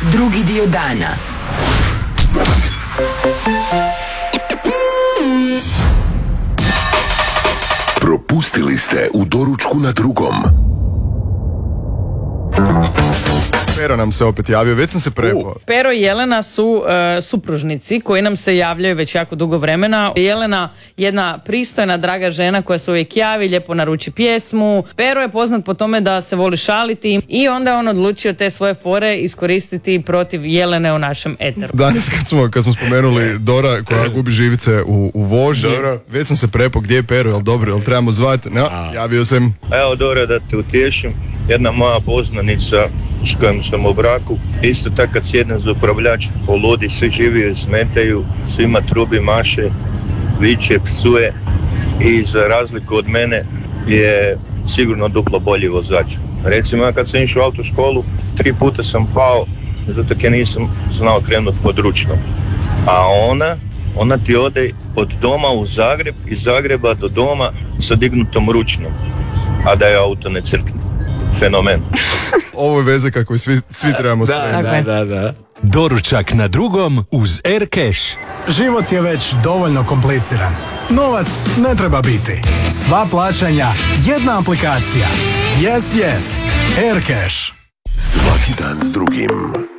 drugi dio dana. Propustili ste u doručku na drugom. Pero nam se opet javio, već sam se prepao. Pero i Jelena su supružnici koji nam se javljaju već jako dugo vremena. Jelena, jedna pristojna, draga žena koja se uvijek javi, lijepo naruči pjesmu. Pero je poznat po tome da se voli šaliti i onda je on odlučio te svoje fore iskoristiti protiv Jelene u našem eteru. Danas kad smo spomenuli Dora koja gubi živice u vožnji, već sam se prepao gdje je Pero, jel dobro, jel trebamo zvati? No, javio sam. Evo Dora, da te utješim, jedna moja poznanica s kojom sam u braku, isto tako kad sjednem za upravljač, poludi, svi živi smetaju, svima trubi, maše, viče, psuje i za razliku od mene je sigurno duplo bolji vozač. Recimo, ja kad sam išao u autoškolu, 3 puta sam pao, zato jer nisam znao krenuti pod ručnom. A ona ti ode od doma u Zagreb, iz Zagreba do doma sa dignutom ručnom, a da je auto ne crkne. Fenomen. Ovo je veze kako svi trebamo staviti. Da. Doručak na drugom uz Aircash. Život je već dovoljno kompliciran. Novac ne treba biti. Sva plaćanja, jedna aplikacija. Yes. Aircash. Svaki dan s drugim.